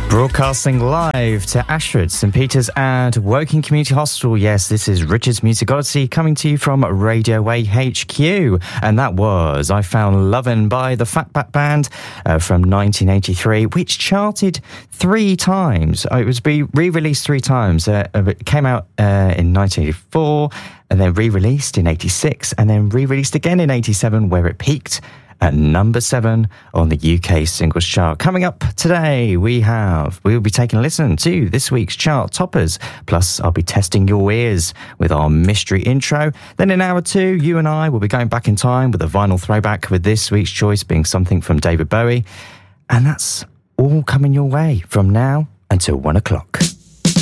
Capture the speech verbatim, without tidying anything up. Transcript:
Broadcasting live to Ashford, St Peters and Woking Community Hospital. Yes, this is Richard's Music Odyssey coming to you from Radio Way H Q. And that was I Found Lovin' by the Fatback Band uh, from nineteen eighty-three, which charted three times. It was re-released three times. Uh, it came out uh, in nineteen eighty-four and then re-released in eighty-six and then re-released again in eighty-seven, where it peaked at number seven on the U K singles chart. Coming up today, we have, we'll be taking a listen to this week's chart toppers. Plus, I'll be testing your ears with our mystery intro. Then in hour two, you and I will be going back in time with a vinyl throwback, with this week's choice being something from David Bowie. And that's all coming your way from now until one o'clock.